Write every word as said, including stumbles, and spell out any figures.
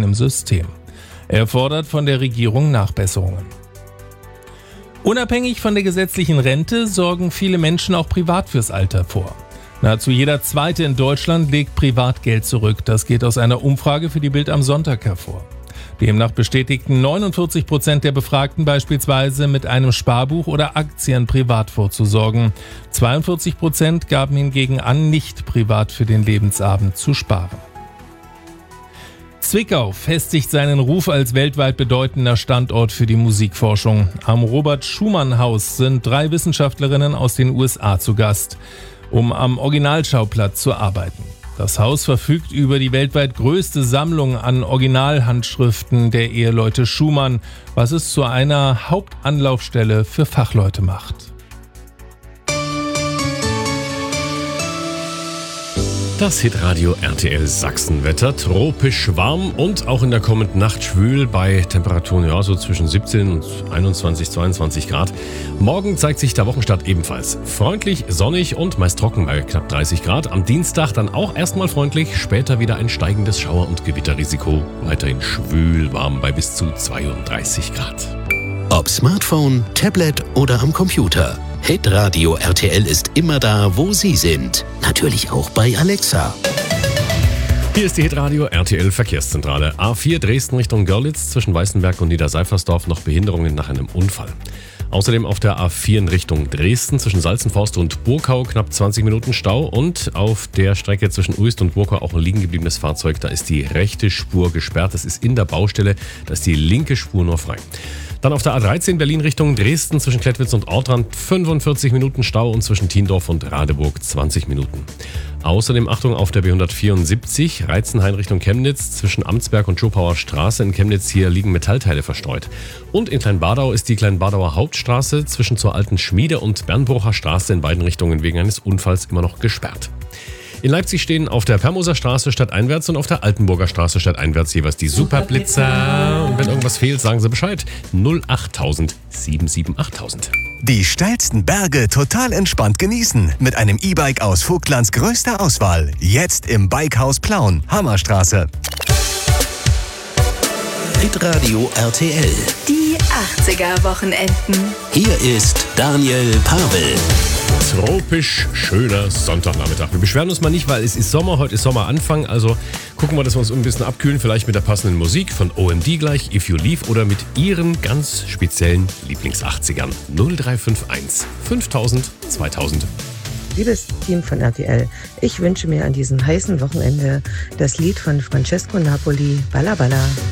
Ungleichheiten im System. Er fordert von der Regierung Nachbesserungen. Unabhängig von der gesetzlichen Rente sorgen viele Menschen auch privat fürs Alter vor. Nahezu jeder Zweite in Deutschland legt Privatgeld zurück. Das geht aus einer Umfrage für die Bild am Sonntag hervor. Demnach bestätigten neunundvierzig Prozent der Befragten beispielsweise mit einem Sparbuch oder Aktien privat vorzusorgen. zweiundvierzig Prozent gaben hingegen an, nicht privat für den Lebensabend zu sparen. Zwickau festigt seinen Ruf als weltweit bedeutender Standort für die Musikforschung. Am Robert-Schumann-Haus sind drei Wissenschaftlerinnen aus den U S A zu Gast, um am Originalschauplatz zu arbeiten. Das Haus verfügt über die weltweit größte Sammlung an Originalhandschriften der Eheleute Schumann, was es zu einer Hauptanlaufstelle für Fachleute macht. Das Hitradio R T L Sachsenwetter, tropisch warm und auch in der kommenden Nacht schwül bei Temperaturen ja so zwischen siebzehn und einundzwanzig, zweiundzwanzig Grad. Morgen zeigt sich der Wochenstart ebenfalls freundlich, sonnig und meist trocken bei knapp dreißig Grad. Am Dienstag dann auch erstmal freundlich, später wieder ein steigendes Schauer- und Gewitterrisiko. Weiterhin schwül warm bei bis zu zweiunddreißig Grad. Ob Smartphone, Tablet oder am Computer. Hitradio R T L ist immer da, wo Sie sind. Natürlich auch bei Alexa. Hier ist die Hitradio R T L Verkehrszentrale. A vier Dresden Richtung Görlitz zwischen Weißenberg und Niederseifersdorf noch Behinderungen nach einem Unfall. Außerdem auf der A vier in Richtung Dresden zwischen Salzenforst und Burkau knapp zwanzig Minuten Stau und auf der Strecke zwischen Uist und Burkau auch ein liegen gebliebenes Fahrzeug. Da ist die rechte Spur gesperrt. Das ist in der Baustelle. Da ist die linke Spur nur frei. Dann auf der A dreizehn Berlin Richtung Dresden zwischen Klettwitz und Ortrand fünfundvierzig Minuten Stau und zwischen Tiendorf und Radeburg zwanzig Minuten. Außerdem Achtung auf der B hundertvierundsiebzig Reizenhain Richtung Chemnitz zwischen Amtsberg und Schopauer Straße in Chemnitz. Hier liegen Metallteile verstreut. Und in Kleinbadau ist die Kleinbadauer Hauptstraße zwischen zur Alten Schmiede und Bernbrucher Straße in beiden Richtungen wegen eines Unfalls immer noch gesperrt. In Leipzig stehen auf der Permoser Straße stadteinwärts und auf der Altenburger Straße stadteinwärts jeweils die Superblitzer. Und wenn irgendwas fehlt, sagen Sie Bescheid. null achttausend sieben sieben achttausend. Die steilsten Berge total entspannt genießen mit einem E-Bike aus Vogtlands größter Auswahl. Jetzt im Bikehaus Plauen, Hammerstraße. Hitradio R T L. Die achtziger-Wochenenden. Hier ist Daniel Pavel. Tropisch schöner Sonntagnachmittag. Wir beschweren uns mal nicht, weil es ist Sommer, heute ist Sommeranfang, also gucken wir, dass wir uns ein bisschen abkühlen, vielleicht mit der passenden Musik von O M D gleich, If You Leave oder mit Ihren ganz speziellen Lieblings-achtzigern. null drei fünf eins fünftausend zweitausend. Liebes Team von R T L, ich wünsche mir an diesem heißen Wochenende das Lied von Francesco Napoli, Balla Balla.